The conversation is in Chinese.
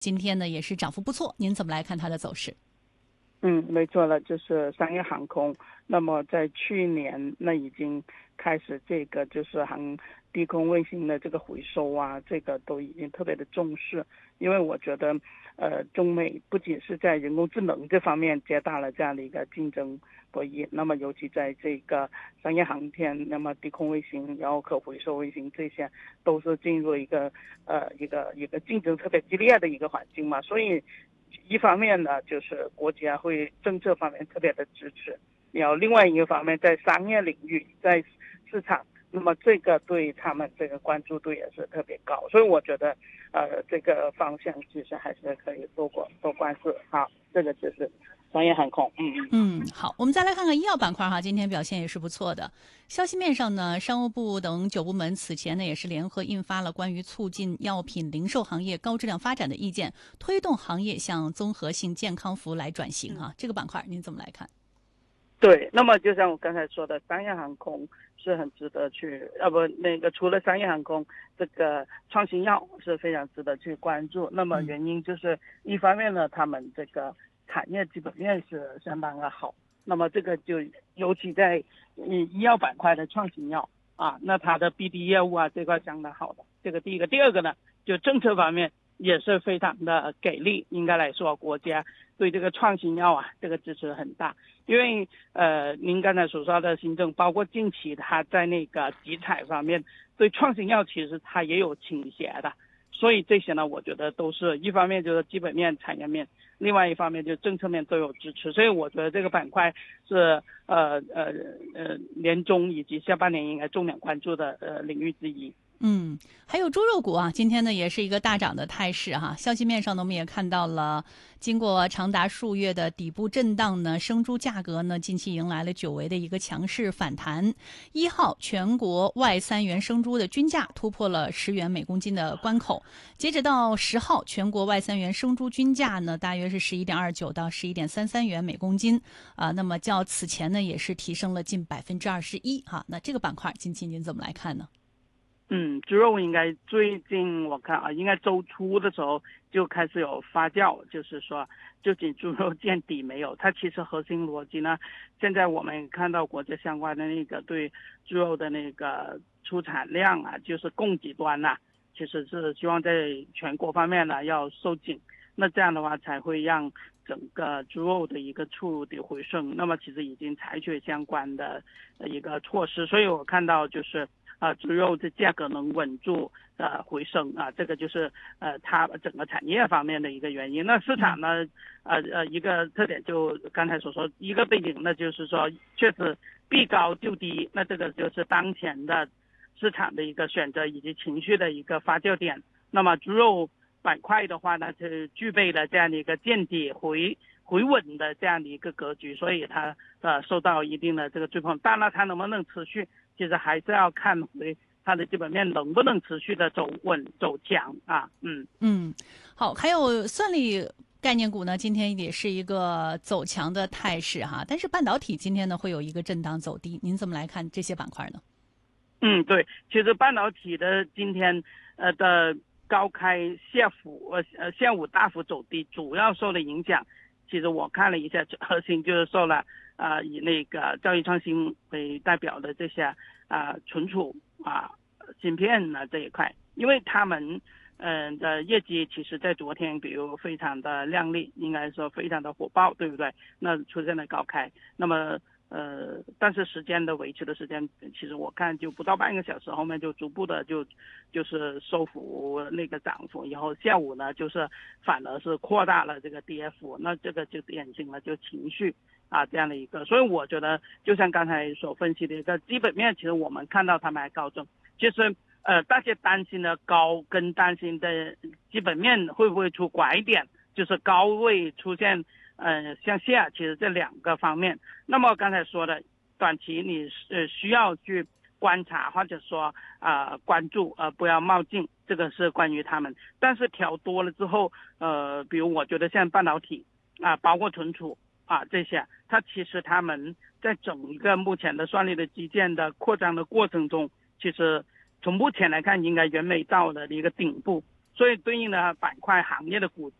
今天呢也是涨幅不错，您怎么来看它的走势？ 没错了，就是商业航空。那么在去年，那已经开始这个就是低空卫星的这个回收啊，这个都已经特别的重视。因为我觉得，中美不仅是在人工智能这方面接大了这样的一个竞争博弈，那么尤其在这个商业航天，那么低空卫星，然后可回收卫星，这些都是进入一个竞争特别激烈的一个环境嘛，所以。一方面呢，就是国家会政策方面特别的支持，然后另外一个方面，在商业领域，在市场，那么这个对他们这个关注度也是特别高，所以我觉得，这个方向其实还是可以多关注。好，这个就是商业航空。 好，我们再来看看医药板块哈，今天表现也是不错的。消息面上呢，商务部等9部门此前呢也是联合印发了关于促进药品零售行业高质量发展的意见，推动行业向综合性健康服务来转型哈。这个板块您怎么来看？ 对，那么就像我刚才说的，商业航空是很值得去，除了商业航空，这个创新药是非常值得去关注。那么原因就是一方面呢，他们这个产业基本面是相当的好，那么这个就尤其在医药板块的创新药啊，那它的 BD 业务啊这块相当好的，这个第一个。第二个呢，就政策方面也是非常的给力，应该来说国家对这个创新药啊这个支持很大。因为您刚才所说的新政，包括近期它在那个集采方面对创新药其实它也有倾斜的，所以这些呢我觉得都是一方面就是基本面产业面，另外一方面就政策面都有支持，所以我觉得这个板块是年中以及下半年应该重点关注的领域之一。 还有猪肉股啊，今天呢也是一个大涨的态势哈。消息面上呢，我们也看到了，经过长达数月的底部震荡呢，生猪价格呢近期迎来了久违的一个强势反弹。1号全国外3元生猪的均价突破了10元每公斤的关口，截止到10号，全国外3元生猪均价呢大约是11.29到11.33元每公斤啊。那么较此前呢也是提升了近21%哈。那这个板块近期您怎么来看呢？ 猪肉应该最近我看啊，应该周初的时候就开始有发酵，就是说究竟猪肉见底没有？它其实核心逻辑呢，现在我们看到国家相关的那个对猪肉的那个出产量啊，就是供给端啊，其实是希望在全国方面呢要收紧，那这样的话才会让整个猪肉的一个出入的回升。那么其实已经采取相关的一个措施，所以我看到就是猪肉的价格能稳住回升啊，这个就是它整个产业方面的一个原因。那市场呢一个特点就刚才所说，一个背景那就是说确实避高就低，那这个就是当前的市场的一个选择以及情绪的一个发酵点。那么猪肉板块的话呢，就具备了这样的一个见底回稳的这样的一个格局，所以它受到一定的这个追捧。当然它能不能持续，其实还是要看回它的基本面能不能持续的走稳走强啊。 好，还有算力概念股呢，今天也是一个走强的态势哈，但是半导体今天呢会有一个震荡走低，您怎么来看这些板块呢？ 对，其实半导体的今天的高开下午大幅走低，主要受的影响，其实我看了一下，核心就是受了以那个教育创新为代表的这些存储芯片呢这一块，因为他们的业绩其实在昨天比如非常的亮丽，应该说非常的火爆，对不对？那出现了高开，那么但是时间的维持的时间，其实我看就不到半个小时，后面就逐步的就是收复那个涨幅，以后下午呢就是反而是扩大了这个跌幅，那这个就典型了就情绪这样的一个，所以我觉得就像刚才所分析的一个基本面，其实我们看到他们还高中，其实大家担心的高跟担心的基本面会不会出拐点，就是高位出现向下，其实这两个方面。那么刚才说的短期你需要去观察或者说关注不要冒进，这个是关于他们。但是调多了之后比如我觉得像半导体包括存储这些，它其实他们在整一个目前的算力的基建的扩张的过程中，其实从目前来看应该远没到了一个顶部， 所以对应的板块行业的股